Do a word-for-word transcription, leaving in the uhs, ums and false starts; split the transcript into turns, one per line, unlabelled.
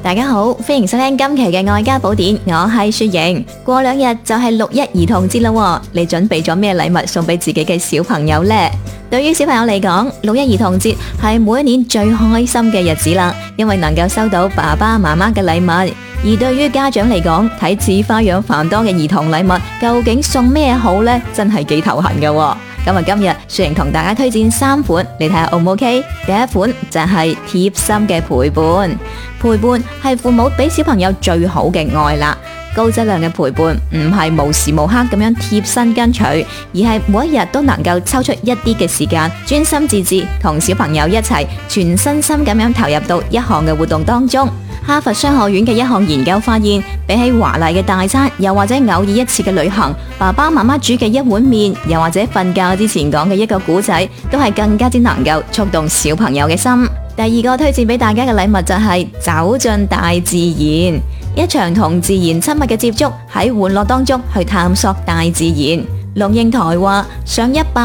大家好，歡迎收聽今期嘅愛家寶典，我係雪瑩。過兩日就係六一兒童節啦，你準備咗咩禮物送俾自己嘅小朋友呢？對於小朋友嚟講，六一兒童節係每一年最開心嘅日子啦，因為能夠收到爸爸媽媽嘅禮物。而對於家長嚟講，睇似花樣繁多嘅兒童禮物，究竟送咩好呢？真係幾頭痕㗎。咁啊，今日雪瑩同大家推薦三款，你睇下 O 唔 OK？第一款就係貼心嘅陪伴，陪伴係父母俾小朋友最好嘅愛啦。高質量嘅陪伴唔係無時無刻咁樣貼身跟隨，而係每一日都能夠抽出一啲嘅時間，專心致志同小朋友一齊全身心咁樣投入到一項嘅活動當中。哈佛商學院嘅一項研究發現，比起華麗嘅大餐，又或者偶爾一次嘅旅行，爸爸媽媽煮嘅一碗麵，又或者瞓覺之前講嘅一個故仔，都係更加之能夠觸動小朋友嘅心。第二個推薦俾大家嘅禮物就係走進大自然，一場同自然親密嘅接觸，喺玩樂當中去探索大自然。龍應台話：上一百